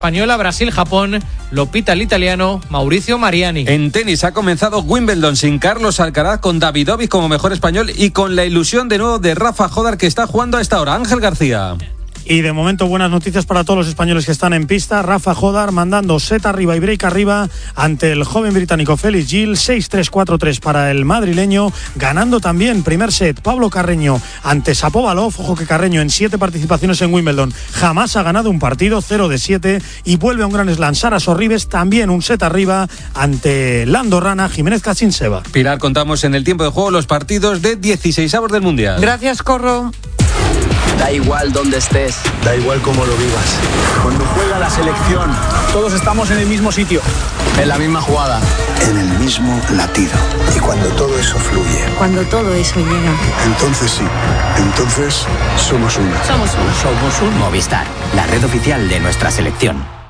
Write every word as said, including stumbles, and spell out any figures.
Española, Brasil-Japón, lo pita el italiano Mauricio Mariani. En tenis ha comenzado Wimbledon sin Carlos Alcaraz, con Davidovich como mejor español y con la ilusión de nuevo de Rafa Jódar, que está jugando a esta hora. Ángel García. Y de momento buenas noticias para todos los españoles que están en pista. Rafa Jódar mandando set arriba y break arriba ante el joven británico Félix Gil. seis tres cuatro tres para el madrileño, ganando también primer set Pablo Carreño ante Shapovalov. Ojo que Carreño en siete participaciones en Wimbledon jamás ha ganado un partido, cero de siete, y vuelve a un gran slam Sara Sorribes, también un set arriba ante la andorrana Jiménez Cachinseva. Pilar, contamos en el tiempo de juego los partidos de dieciseisavos del Mundial. Gracias, Corro. Da igual dónde estés, da igual cómo lo vivas. Cuando juega la selección, todos estamos en el mismo sitio, en la misma jugada, en el mismo latido. Y cuando todo eso fluye, cuando todo eso llega, entonces sí, entonces somos uno. Somos uno. Somos un Movistar, la red oficial de nuestra selección.